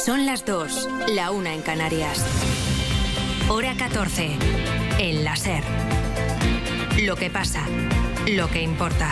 Son las 2, la 1 en Canarias. Hora 14, en la SER. Lo que pasa, lo que importa.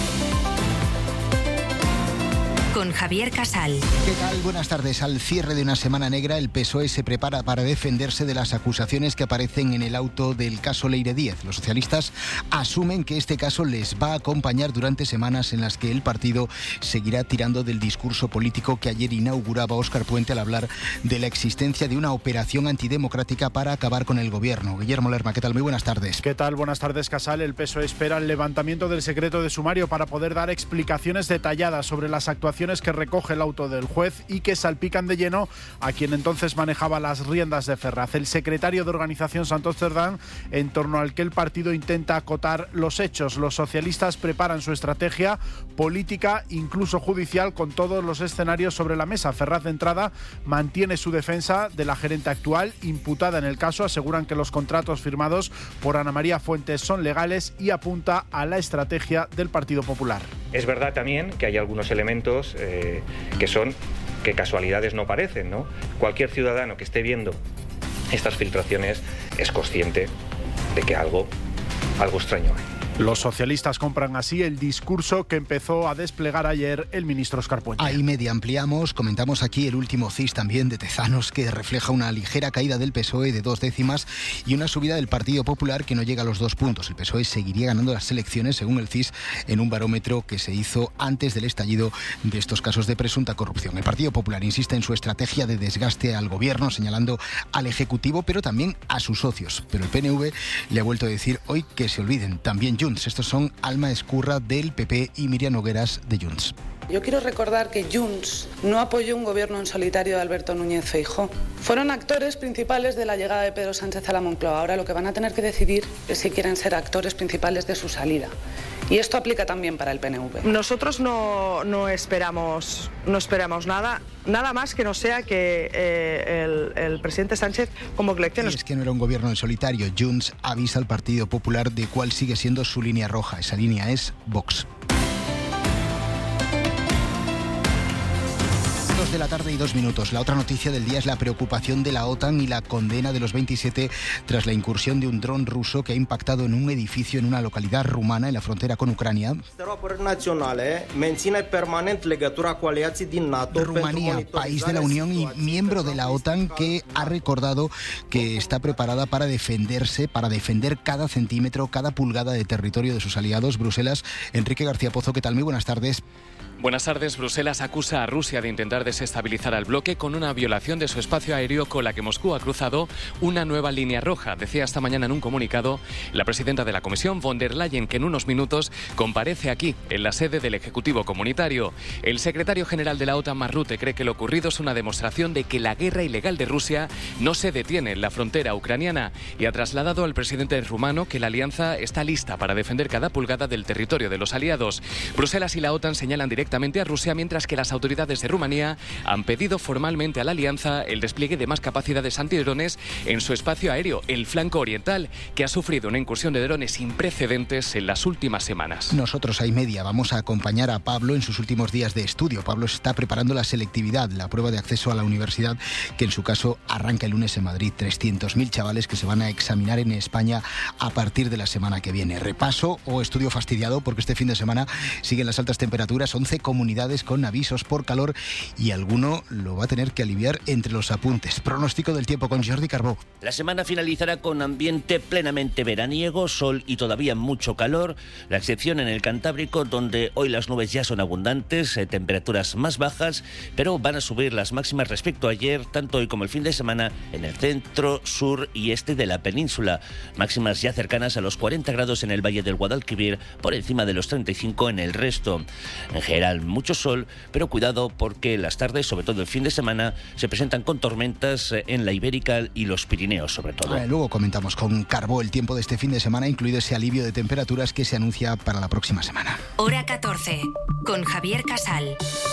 Con Javier Casal. ¿Qué tal? Buenas tardes. Al cierre de una semana negra, el PSOE se prepara para defenderse de las acusaciones que aparecen en el auto del caso Leire Díez. Los socialistas asumen que este caso les va a acompañar durante semanas en las que el partido seguirá tirando del discurso político que ayer inauguraba Óscar Puente al hablar de la existencia de una operación antidemocrática para acabar con el gobierno. Guillermo Lerma, ¿qué tal? Muy buenas tardes. ¿Qué tal? Buenas tardes, Casal. El PSOE espera el levantamiento del secreto de sumario para poder dar explicaciones detalladas sobre las actuaciones que recoge el auto del juez y que salpican de lleno a quien entonces manejaba las riendas de Ferraz, el secretario de Organización Santos Cerdán, en torno al que el partido intenta acotar los hechos. Los socialistas preparan su estrategia política, incluso judicial, con todos los escenarios sobre la mesa. Ferraz, de entrada, mantiene su defensa de la gerente actual, imputada en el caso. Aseguran que los contratos firmados por Ana María Fuentes son legales y apunta a la estrategia del Partido Popular. Es verdad también que hay algunos elementos que casualidades no parecen, ¿no? Cualquier ciudadano que esté viendo estas filtraciones es consciente de que algo extraño hay. Los socialistas compran así el discurso que empezó a desplegar ayer el ministro Óscar Puente. Ahí media ampliamos, comentamos aquí el último CIS también de Tezanos, que refleja una ligera caída del PSOE de 2 décimas y una subida del Partido Popular que no llega a los 2 puntos. El PSOE seguiría ganando las elecciones, según el CIS, en un barómetro que se hizo antes del estallido de estos casos de presunta corrupción. El Partido Popular insiste en su estrategia de desgaste al gobierno, señalando al Ejecutivo, pero también a sus socios. Pero el PNV le ha vuelto a decir hoy que se olviden, también Junts. Estos son Alma Ezcurra del PP y Miriam Nogueras de Junts. Yo quiero recordar que Junts no apoyó un gobierno en solitario de Alberto Núñez Feijóo. Fueron actores principales de la llegada de Pedro Sánchez a la Moncloa. Ahora lo que van a tener que decidir es si quieren ser actores principales de su salida. Y esto aplica también para el PNV. Nosotros no esperamos nada más que no sea que el presidente Sánchez convoque elecciones. Y es que no era un gobierno en solitario. Junts avisa al Partido Popular de cuál sigue siendo su línea roja. Esa línea es Vox. 2 de la tarde y 2 minutos. La otra noticia del día es la preocupación de la OTAN y la condena de los 27 tras la incursión de un dron ruso que ha impactado en un edificio en una localidad rumana en la frontera con Ucrania. Rumanía, país de la Unión y miembro de la OTAN, que ha recordado que está preparada para defenderse, para defender cada centímetro, cada pulgada de territorio de sus aliados. Bruselas, Enrique García Pozo, ¿qué tal? Muy buenas tardes. Buenas tardes. Bruselas acusa a Rusia de intentar desestabilizar al bloque con una violación de su espacio aéreo con la que Moscú ha cruzado una nueva línea roja. Decía esta mañana en un comunicado la presidenta de la Comisión, von der Leyen, que en unos minutos comparece aquí, en la sede del Ejecutivo Comunitario. El secretario general de la OTAN, Mark Rutte, cree que lo ocurrido es una demostración de que la guerra ilegal de Rusia no se detiene en la frontera ucraniana y ha trasladado al presidente rumano que la alianza está lista para defender cada pulgada del territorio de los aliados. Bruselas y la OTAN señalan directamente a Rusia, mientras que las autoridades de Rumanía han pedido formalmente a la alianza el despliegue de más capacidades antidrones en su espacio aéreo, el flanco oriental, que ha sufrido una incursión de drones sin precedentes en las últimas semanas. Nosotros, ahí media, vamos a acompañar a Pablo en sus últimos días de estudio. Pablo está preparando la selectividad, la prueba de acceso a la universidad, que en su caso arranca el lunes en Madrid. 300.000 chavales que se van a examinar en España a partir de la semana que viene. Repaso o estudio fastidiado, porque este fin de semana siguen las altas temperaturas, 11 comunidades con avisos por calor y alguno lo va a tener que aliviar entre los apuntes. Pronóstico del tiempo con Jordi Carbó. La semana finalizará con ambiente plenamente veraniego, sol y todavía mucho calor, la excepción en el Cantábrico, donde hoy las nubes ya son abundantes, temperaturas más bajas, pero van a subir las máximas respecto a ayer, tanto hoy como el fin de semana, en el centro, sur y este de la península. Máximas ya cercanas a los 40 grados en el Valle del Guadalquivir, por encima de los 35 en el resto. En general, mucho sol, pero cuidado porque las tardes, sobre todo el fin de semana, se presentan con tormentas en la Ibérica y los Pirineos, sobre todo. Luego comentamos con Carbó el tiempo de este fin de semana, incluido ese alivio de temperaturas que se anuncia para la próxima semana. Hora 14, con Javier Casal.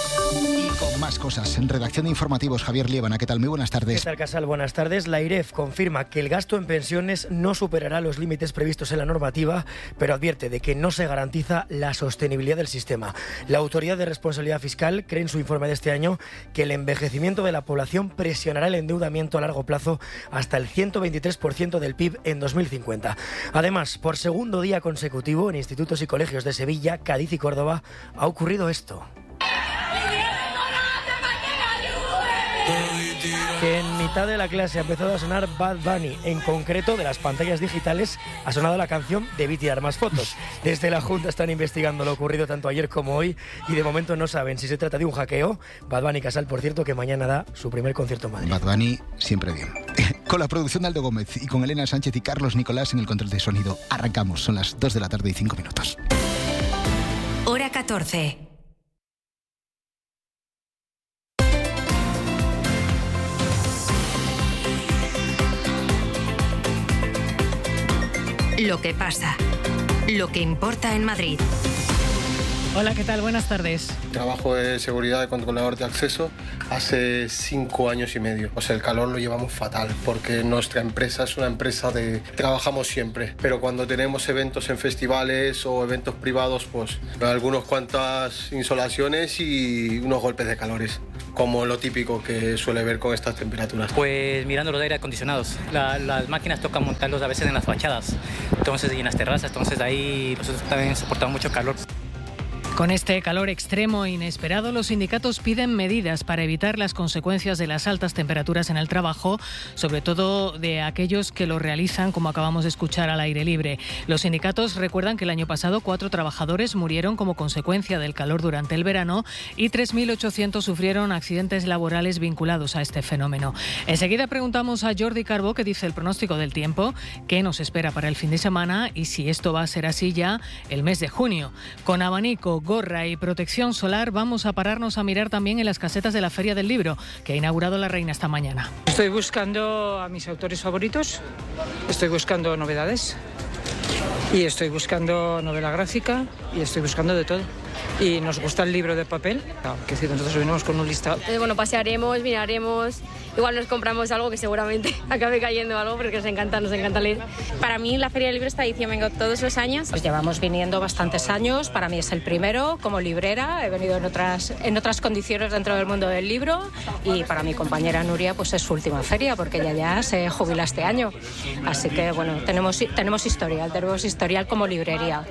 Y con más cosas, en redacción de informativos, Javier Liébana, ¿qué tal? Muy buenas tardes. ¿Qué tal, Casal? Buenas tardes. La IREF confirma que el gasto en pensiones no superará los límites previstos en la normativa, pero advierte de que no se garantiza la sostenibilidad del sistema. La autoridad Autoridad de Responsabilidad Fiscal cree en su informe de este año que el envejecimiento de la población presionará el endeudamiento a largo plazo hasta el 123% del PIB en 2050. Además, por segundo día consecutivo en institutos y colegios de Sevilla, Cádiz y Córdoba ha ocurrido esto. Que en mitad de la clase ha empezado a sonar Bad Bunny. En concreto, de las pantallas digitales ha sonado la canción Debí tirar más fotos. Desde la Junta están investigando lo ocurrido tanto ayer como hoy y de momento no saben si se trata de un hackeo. Bad Bunny Casal, por cierto, que mañana da su primer concierto en Madrid. Bad Bunny siempre bien. Con la producción de Aldo Gómez y con Elena Sánchez y Carlos Nicolás en el control de sonido. Arrancamos, son las 2 de la tarde y 5 minutos. Hora 14. Lo que pasa, lo que importa en Madrid. Hola, ¿qué tal? Buenas tardes. Trabajo de seguridad de controlador de acceso hace 5 años y medio. O sea, el calor lo llevamos fatal porque nuestra empresa es una empresa de... Trabajamos siempre, pero cuando tenemos eventos en festivales o eventos privados, pues algunas cuantas insolaciones y unos golpes de calores, como lo típico que suele ver con estas temperaturas. Pues mirando los aire acondicionados. Las máquinas tocan montarlos a veces en las fachadas, entonces y en las terrazas, entonces ahí nosotros también soportamos mucho calor. Con este calor extremo e inesperado, los sindicatos piden medidas para evitar las consecuencias de las altas temperaturas en el trabajo, sobre todo de aquellos que lo realizan, como acabamos de escuchar, al aire libre. Los sindicatos recuerdan que el año pasado 4 trabajadores murieron como consecuencia del calor durante el verano y 3.800 sufrieron accidentes laborales vinculados a este fenómeno. Enseguida preguntamos a Jordi Carbó qué dice el pronóstico del tiempo, qué nos espera para el fin de semana y si esto va a ser así ya el mes de junio. Con abanico, gorra y protección solar vamos a pararnos a mirar también en las casetas de la Feria del Libro, que ha inaugurado la Reina esta mañana. Estoy buscando a mis autores favoritos, estoy buscando novedades y estoy buscando novela gráfica y estoy buscando de todo. Y nos gusta el libro de papel, que si nosotros venimos con un listado. Bueno, pasearemos, miraremos, igual nos compramos algo que seguramente acabe cayendo algo porque nos encanta leer. Para mí la Feria del Libro esta edición vengo todos los años. Pues llevamos viniendo bastantes años, para mí es el primero como librera, he venido en otras condiciones dentro del mundo del libro y para mi compañera Nuria pues es su última feria porque ella ya se jubila este año. Así que bueno, tenemos historial como librería.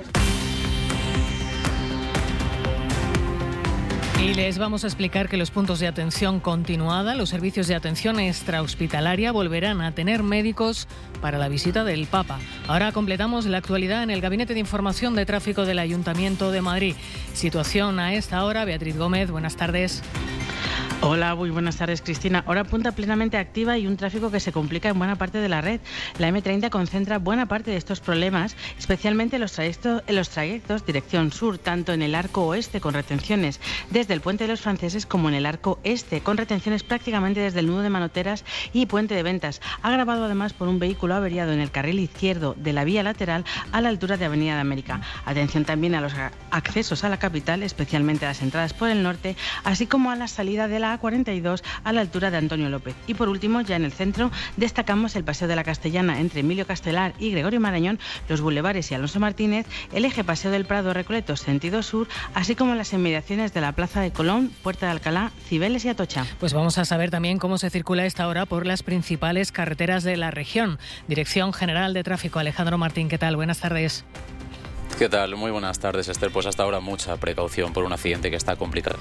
Y les vamos a explicar que los puntos de atención continuada, los servicios de atención extrahospitalaria volverán a tener médicos para la visita del Papa. Ahora completamos la actualidad en el Gabinete de Información de Tráfico del Ayuntamiento de Madrid. Situación a esta hora, Beatriz Gómez, buenas tardes. Hola, muy buenas tardes, Cristina. Hora punta plenamente activa y un tráfico que se complica en buena parte de la red. La M30 concentra buena parte de estos problemas, especialmente en los trayectos dirección sur, tanto en el arco oeste con retenciones desde el Puente de los Franceses como en el arco este, con retenciones prácticamente desde el nudo de Manoteras y Puente de Ventas. Agravado además por un vehículo averiado en el carril izquierdo de la vía lateral a la altura de Avenida de América. Atención también a los accesos a la capital, especialmente a las entradas por el norte, así como a la salida de la A42 a la altura de Antonio López. Y por último, ya en el centro, destacamos el Paseo de la Castellana entre Emilio Castelar y Gregorio Marañón, los bulevares y Alonso Martínez, el eje Paseo del Prado Recoletos sentido sur, así como las inmediaciones de la Plaza de Colón, Puerta de Alcalá, Cibeles y Atocha. Pues vamos a saber también cómo se circula a esta hora por las principales carreteras de la región. Dirección General de Tráfico, Alejandro Martín, ¿qué tal? Buenas tardes. ¿Qué tal? Muy buenas tardes, Esther. Pues hasta ahora mucha precaución por un accidente que está complicado.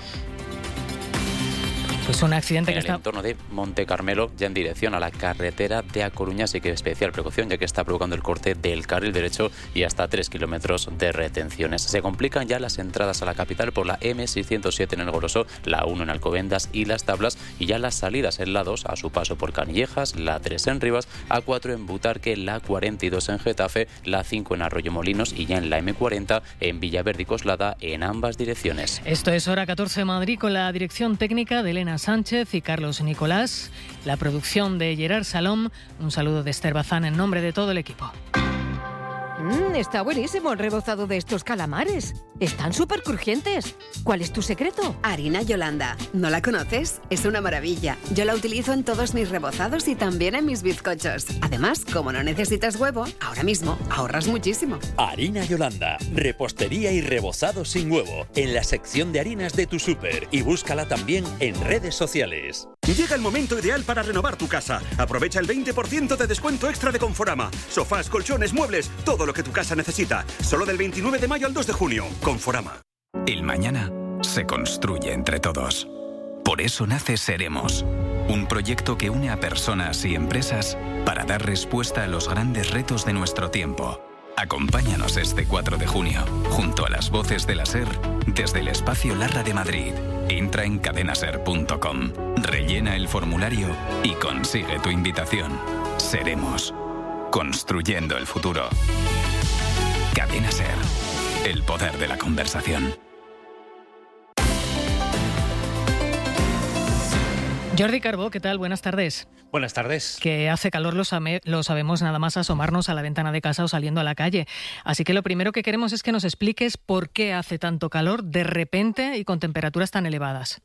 Pues un accidente en el entorno de Monte Carmelo, ya en dirección a la carretera de A Coruña, así que especial precaución, ya que está provocando el corte del carril derecho y hasta 3 kilómetros de retenciones. Se complican ya las entradas a la capital por la M607 en El Goloso, la 1 en Alcobendas y Las Tablas, y ya las salidas en la 2 a su paso por Canillejas, la 3 en Rivas, A4 en Butarque, la 42 en Getafe, la 5 en Arroyomolinos y ya en la M40 en Villaverde y Coslada en ambas direcciones. Esto es Hora 14 Madrid con la dirección técnica de Elena Sánchez y Carlos Nicolás, la producción de Gerard Salom. Un saludo de Esther Bazán en nombre de todo el equipo. Está buenísimo el rebozado de estos calamares. Están súper crujientes. ¿Cuál es tu secreto? Harina Yolanda. ¿No la conoces? Es una maravilla. Yo la utilizo en todos mis rebozados y también en mis bizcochos. Además, como no necesitas huevo, ahora mismo ahorras muchísimo. Harina Yolanda. Repostería y rebozado sin huevo. En la sección de harinas de tu súper. Y búscala también en redes sociales. Llega el momento ideal para renovar tu casa. Aprovecha el 20% de descuento extra de Conforama. Sofás, colchones, muebles, todo lo que tu casa necesita. Solo del 29 de mayo al 2 de junio. Conforama. El mañana se construye entre todos. Por eso nace Seremos, un proyecto que une a personas y empresas para dar respuesta a los grandes retos de nuestro tiempo. Acompáñanos este 4 de junio, junto a las voces de la SER, desde el Espacio Larra de Madrid. Entra en cadenaser.com, rellena el formulario y consigue tu invitación. Seremos, construyendo el futuro. Cadena SER, el poder de la conversación. Jordi Carbó, ¿qué tal? Buenas tardes. Buenas tardes. Que hace calor lo sabemos nada más asomarnos a la ventana de casa o saliendo a la calle. Así que lo primero que queremos es que nos expliques por qué hace tanto calor de repente y con temperaturas tan elevadas.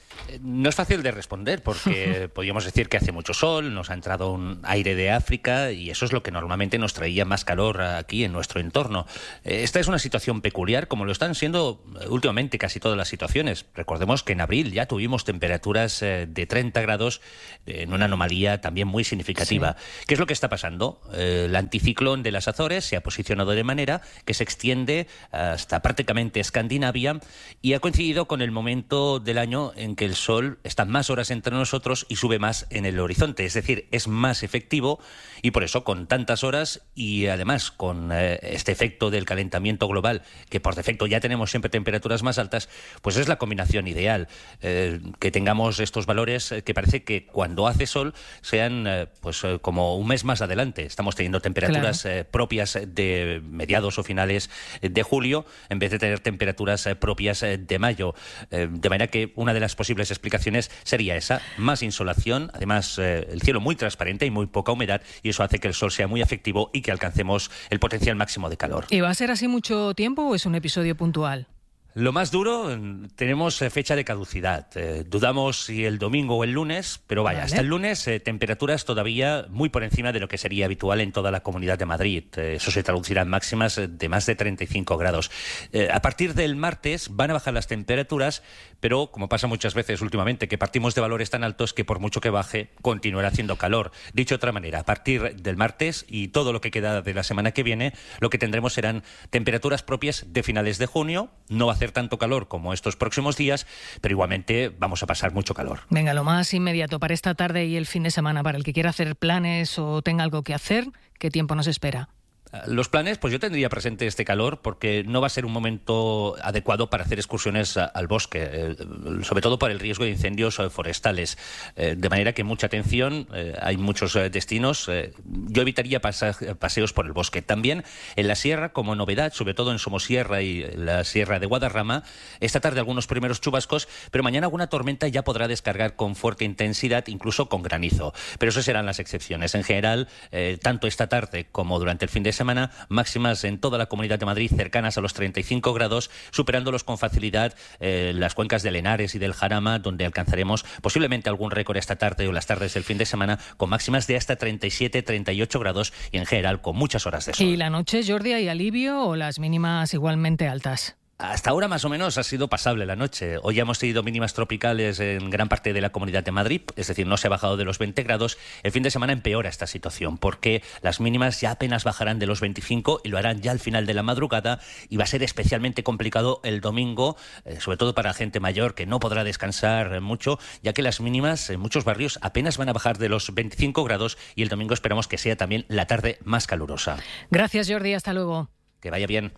No es fácil de responder porque podríamos decir que hace mucho sol, nos ha entrado un aire de África y eso es lo que normalmente nos traía más calor aquí en nuestro entorno. Esta es una situación peculiar, como lo están siendo últimamente casi todas las situaciones. Recordemos que en abril ya tuvimos temperaturas de 30 grados en una anomalía también muy significativa. Sí. ¿Qué es lo que está pasando? El anticiclón de las Azores se ha posicionado de manera que se extiende hasta prácticamente Escandinavia y ha coincidido con el momento del año en que el sol está más horas entre nosotros y sube más en el horizonte, es decir, es más efectivo y por eso con tantas horas y además con este efecto del calentamiento global, que por defecto ya tenemos siempre temperaturas más altas, pues es la combinación ideal, que tengamos estos valores que parece que cuando hace sol sean como un mes más adelante. Estamos teniendo temperaturas propias de mediados o finales de julio en vez de tener temperaturas propias de mayo, de manera que una de las posibles explicaciones sería esa, más insolación, además el cielo muy transparente y muy poca humedad y eso hace que el sol sea muy efectivo y que alcancemos el potencial máximo de calor. ¿Y va a ser así mucho tiempo o es un episodio puntual? Lo más duro, tenemos fecha de caducidad. Dudamos si el domingo o el lunes, pero vaya, hasta el lunes temperaturas todavía muy por encima de lo que sería habitual en toda la Comunidad de Madrid. Eso se traducirá en máximas de más de 35 grados. A partir del martes van a bajar las temperaturas, pero como pasa muchas veces últimamente, que partimos de valores tan altos que por mucho que baje, continuará haciendo calor. Dicho de otra manera, a partir del martes y todo lo que queda de la semana que viene, lo que tendremos serán temperaturas propias de finales de junio. No va a hacer tanto calor como estos próximos días, pero igualmente vamos a pasar mucho calor. Venga, lo más inmediato para esta tarde y el fin de semana, para el que quiera hacer planes o tenga algo que hacer, ¿qué tiempo nos espera? Los planes, pues yo tendría presente este calor porque no va a ser un momento adecuado para hacer excursiones al bosque, sobre todo por el riesgo de incendios forestales. De manera que mucha atención, hay muchos destinos. Yo evitaría paseos por el bosque. También en la sierra, como novedad, sobre todo en Somosierra y la sierra de Guadarrama, esta tarde algunos primeros chubascos, pero mañana alguna tormenta ya podrá descargar con fuerte intensidad, incluso con granizo. Pero eso serán las excepciones. En general, tanto esta tarde como durante el fin de semana, máximas en toda la Comunidad de Madrid cercanas a los 35 grados, superándolos con facilidad las cuencas del Henares y del Jarama, donde alcanzaremos posiblemente algún récord esta tarde o las tardes del fin de semana, con máximas de hasta 37, 38 grados y en general con muchas horas de sol. ¿Y la noche, Jordi, hay alivio o las mínimas igualmente altas? Hasta ahora más o menos ha sido pasable la noche. Hoy ya hemos tenido mínimas tropicales en gran parte de la Comunidad de Madrid, es decir, no se ha bajado de los 20 grados. El fin de semana empeora esta situación porque las mínimas ya apenas bajarán de los 25 y lo harán ya al final de la madrugada y va a ser especialmente complicado el domingo, sobre todo para gente mayor que no podrá descansar mucho, ya que las mínimas en muchos barrios apenas van a bajar de los 25 grados y el domingo esperamos que sea también la tarde más calurosa. Gracias, Jordi. Hasta luego. Que vaya bien.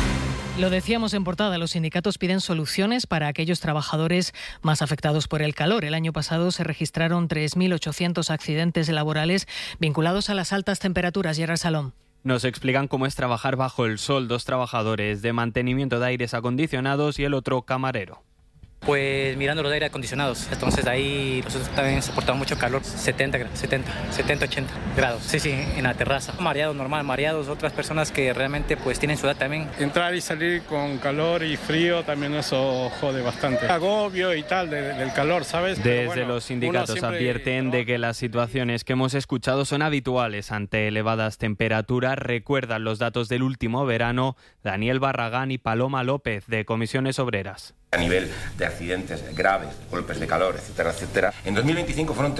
Lo decíamos en portada, los sindicatos piden soluciones para aquellos trabajadores más afectados por el calor. El año pasado se registraron 3.800 accidentes laborales vinculados a las altas temperaturas. Gerard Salom. Nos explican cómo es trabajar bajo el sol, 2 trabajadores de mantenimiento de aires acondicionados y el otro camarero. Pues mirando los aire acondicionados, entonces ahí nosotros también soportamos mucho calor, 70, 80 grados, sí, en la terraza. Mareados, normal, mareados, otras personas que realmente pues tienen su edad también. Entrar y salir con calor y frío también eso jode bastante. Agobio y tal del calor, ¿sabes? Desde los sindicatos advierten de que las situaciones que hemos escuchado son habituales ante elevadas temperaturas. Recuerdan los datos del último verano Daniel Barragán y Paloma López de Comisiones Obreras. A nivel de accidentes graves, golpes de calor, etcétera, etcétera, en 2025 fueron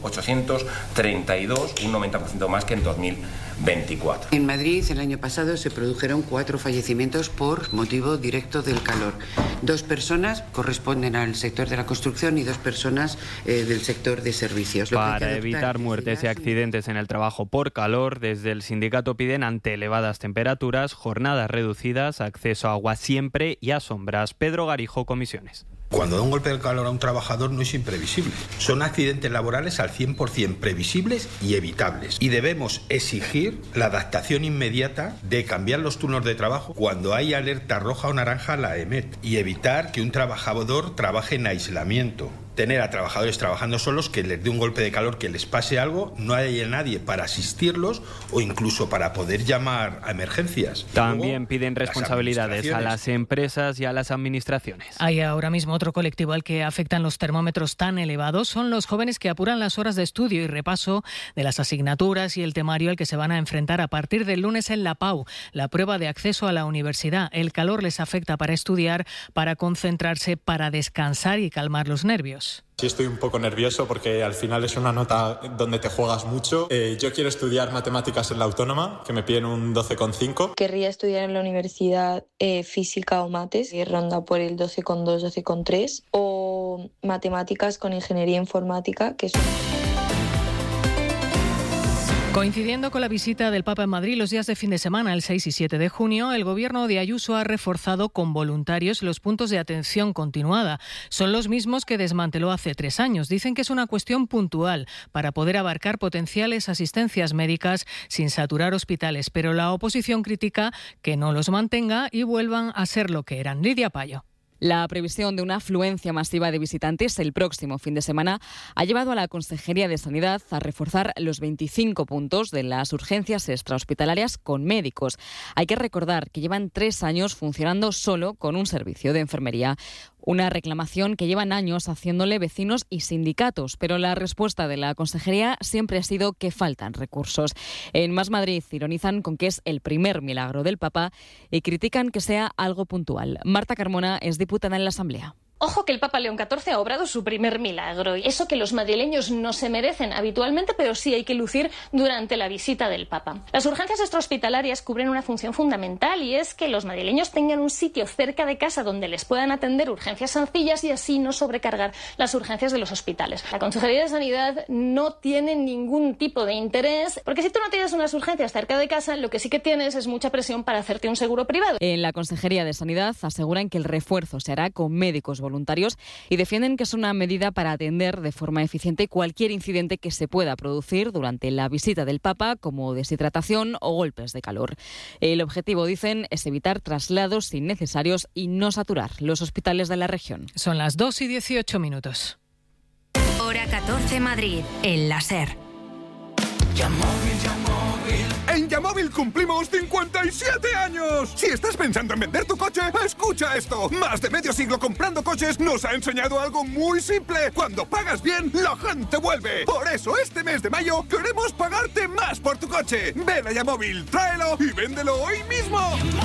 3.832, un 90% más que en 2024. En Madrid el año pasado se produjeron 4 fallecimientos por motivo directo del calor. 2 personas corresponden al sector de la construcción y 2 personas del sector de servicios. Para evitar muertes y accidentes en el trabajo por calor, desde el sindicato piden ante elevadas temperaturas, jornadas reducidas, acceso a agua siempre y a sombras. Pedro Garijo, Comisiones. Cuando da un golpe de calor a un trabajador no es imprevisible. Son accidentes laborales al 100% previsibles y evitables. Y debemos exigir la adaptación inmediata de cambiar los turnos de trabajo cuando hay alerta roja o naranja a la EMET y evitar que un trabajador trabaje en aislamiento. Tener a trabajadores trabajando solos, que les dé un golpe de calor, que les pase algo, no haya nadie para asistirlos o incluso para poder llamar a emergencias. También luego, piden responsabilidades a las empresas y a las administraciones. Hay ahora mismo otro colectivo al que afectan los termómetros tan elevados. Son los jóvenes que apuran las horas de estudio y repaso de las asignaturas y el temario al que se van a enfrentar a partir del lunes en la PAU, la prueba de acceso a la universidad. El calor les afecta para estudiar, para concentrarse, para descansar y calmar los nervios. Sí, estoy un poco nervioso porque al final es una nota donde te juegas mucho. Yo quiero estudiar matemáticas en la Autónoma, que me piden un 12,5. Querría estudiar en la universidad física o mates, que ronda por el 12,2, 12,3, o matemáticas con ingeniería informática, que son... Coincidiendo con la visita del Papa en Madrid los días de fin de semana, el 6 y 7 de junio, el gobierno de Ayuso ha reforzado con voluntarios los puntos de atención continuada. Son los mismos que desmanteló hace 3 años. Dicen que es una cuestión puntual para poder abarcar potenciales asistencias médicas sin saturar hospitales, pero la oposición critica que no los mantenga y vuelvan a ser lo que eran. Lidia Payo. La previsión de una afluencia masiva de visitantes el próximo fin de semana ha llevado a la Consejería de Sanidad a reforzar los 25 puntos de las urgencias extrahospitalarias con médicos. Hay que recordar que llevan 3 años funcionando solo con un servicio de enfermería. Una reclamación que llevan años haciéndole vecinos y sindicatos, pero la respuesta de la Consejería siempre ha sido que faltan recursos. En Más Madrid ironizan con que es el primer milagro del Papa y critican que sea algo puntual. Marta Carmona es diputada en la Asamblea. Ojo que el Papa León XIV ha obrado su primer milagro. Eso que los madrileños no se merecen habitualmente, pero sí hay que lucir durante la visita del Papa. Las urgencias extrahospitalarias cubren una función fundamental y es que los madrileños tengan un sitio cerca de casa donde les puedan atender urgencias sencillas y así no sobrecargar las urgencias de los hospitales. La Consejería de Sanidad no tiene ningún tipo de interés, porque si tú no tienes unas urgencias cerca de casa, lo que sí que tienes es mucha presión para hacerte un seguro privado. En la Consejería de Sanidad aseguran que el refuerzo se hará con médicos voluntarios y defienden que es una medida para atender de forma eficiente cualquier incidente que se pueda producir durante la visita del Papa, como deshidratación o golpes de calor. El objetivo, dicen, es evitar traslados innecesarios y no saturar los hospitales de la región. Son las 2:18. Hora 14 Madrid, en la SER. En Yamóvil cumplimos 57 años. Si estás pensando en vender tu coche, escucha esto. Más de medio siglo comprando coches nos ha enseñado algo muy simple. Cuando pagas bien, la gente vuelve. Por eso este mes de mayo queremos pagarte más por tu coche. Ven a Yamóvil, tráelo y véndelo hoy mismo.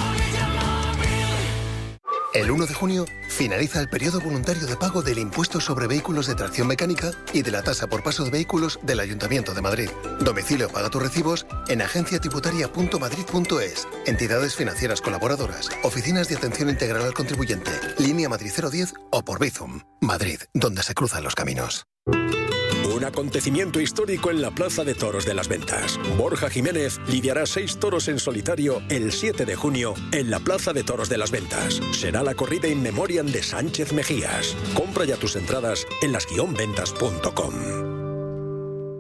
El 1 de junio finaliza el periodo voluntario de pago del impuesto sobre vehículos de tracción mecánica y de la tasa por paso de vehículos del Ayuntamiento de Madrid. Domicilio paga tus recibos en agenciatributaria.madrid.es, entidades financieras colaboradoras, oficinas de atención integral al contribuyente, línea Madrid 010 o por Bizum. Madrid, donde se cruzan los caminos. Un acontecimiento histórico en la Plaza de Toros de las Ventas. Borja Jiménez lidiará 6 toros en solitario el 7 de junio en la Plaza de Toros de las Ventas. Será la corrida in memoriam de Sánchez Mejías. Compra ya tus entradas en las-ventas.com.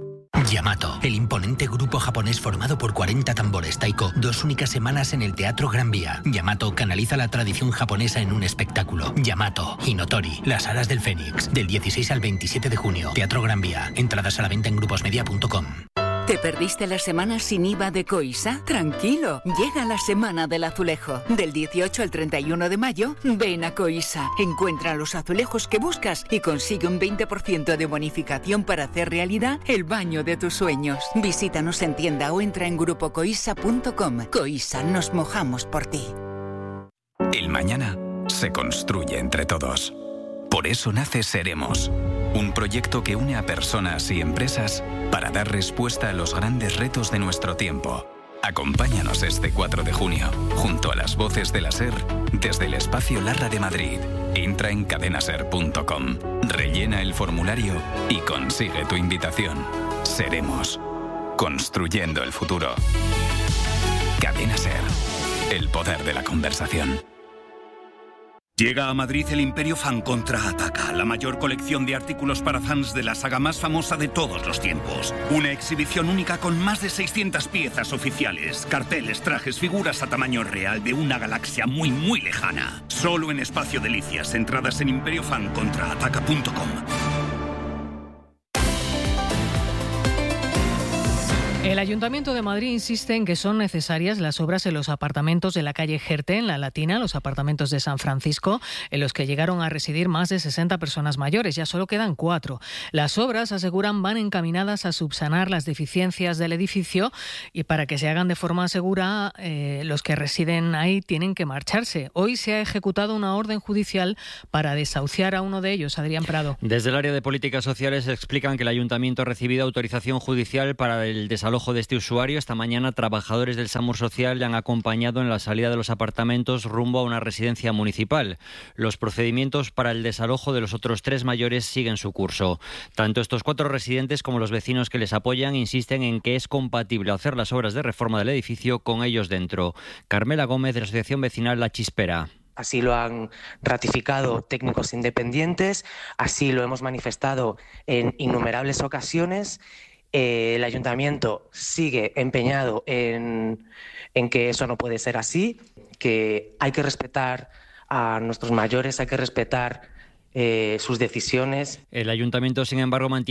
Yamato, el imponente grupo japonés formado por 40 tambores taiko, 2 únicas semanas en el Teatro Gran Vía. Yamato canaliza la tradición japonesa en un espectáculo. Yamato, Hinotori, Las Alas del Fénix, del 16 al 27 de junio. Teatro Gran Vía. Entradas a la venta en gruposmedia.com. ¿Te perdiste la semana sin IVA de Coisa? Tranquilo, llega la Semana del Azulejo. Del 18 al 31 de mayo, ven a Coisa. Encuentra los azulejos que buscas y consigue un 20% de bonificación para hacer realidad el baño de tus sueños. Visítanos en tienda o entra en grupocoisa.com. Coisa, nos mojamos por ti. El mañana se construye entre todos. Por eso nace Seremos, un proyecto que une a personas y empresas para dar respuesta a los grandes retos de nuestro tiempo. Acompáñanos este 4 de junio, junto a las voces de la SER, desde el Espacio Larra de Madrid. Entra en cadenaser.com, rellena el formulario y consigue tu invitación. Seremos, construyendo el futuro. Cadena SER, el poder de la conversación. Llega a Madrid el Imperio Fan Contraataca, la mayor colección de artículos para fans de la saga más famosa de todos los tiempos. Una exhibición única con más de 600 piezas oficiales, carteles, trajes, figuras a tamaño real de una galaxia muy, muy lejana. Solo en Espacio Delicias, entradas en imperiofancontraataca.com. El Ayuntamiento de Madrid insiste en que son necesarias las obras en los apartamentos de la calle Jerte, en La Latina, los apartamentos de San Francisco, en los que llegaron a residir más de 60 personas mayores. Ya solo quedan 4. Las obras, aseguran, van encaminadas a subsanar las deficiencias del edificio y para que se hagan de forma segura, los que residen ahí tienen que marcharse. Hoy se ha ejecutado una orden judicial para desahuciar a uno de ellos, Adrián Prado. Desde el área de políticas sociales explican que el Ayuntamiento ha recibido autorización judicial para el desalojo de este usuario. Esta mañana, trabajadores del SAMUR Social le han acompañado en la salida de los apartamentos rumbo a una residencia municipal. Los procedimientos para el desalojo de los otros 3 mayores siguen su curso. Tanto estos 4 residentes como los vecinos que les apoyan insisten en que es compatible hacer las obras de reforma del edificio con ellos dentro. Carmela Gómez, de la Asociación Vecinal La Chispera. Así lo han ratificado técnicos independientes, así lo hemos manifestado en innumerables ocasiones. El Ayuntamiento sigue empeñado en que eso no puede ser así, que hay que respetar a nuestros mayores, hay que respetar sus decisiones. El Ayuntamiento, sin embargo, mantiene